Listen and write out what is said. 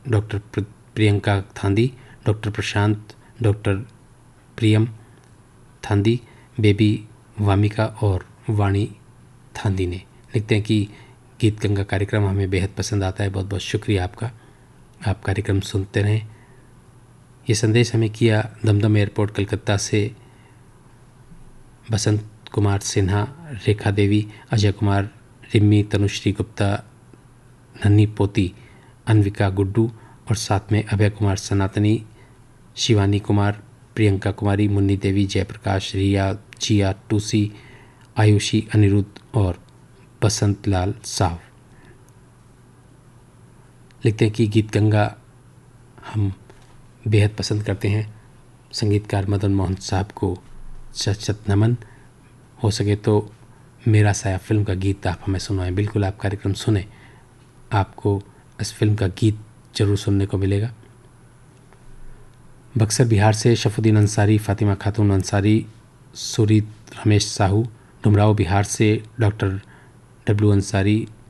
Doctor Priyanka थांदी, doctor प्रशांत, doctor प्रियम थांदी, baby Wamiqa और वाणी थांदी ने। लिखते हैं कि गीत गंगा कार्यक्रम हमें बेहद पसंद आता है। बहुत बहुत शुक्रिया आपका, आप कार्यक्रम सुनते रहें। ये संदेश हमें किया दमदम एयरपोर्ट कलकत्ता से बसंत कुमार सिन्हा, रेखा देवी, अजय कुमार, रिम्मी, तनुश्री गुप्ता, नन्ही पोती अन्विका गुड्डू और साथ में अभय कुमार सनातनी, शिवानी कुमार, प्रियंका कुमारी, मुन्नी देवी, जयप्रकाश, रिया, जिया, टूसी, आयुषी, अनिरुद्ध और बसंत लाल साहब। लिखते हैं कि गीत गंगा हम बेहद पसंद करते हैं। संगीतकार मदन मोहन साहब को शत शत नमन। हो सके तो मेरा साया फिल्म का गीत आप हमें सुनाएं। बिल्कुल आप कार्यक्रम सुने, आपको इस फिल्म का गीत जरूर सुनने को मिलेगा। बक्सर बिहार से शफुद्दीन अंसारी, फातिमा खातून अंसारी, सुरीत रमेश साहू। डुमराव बिहार से डॉक्टर डब्लू अंसारी,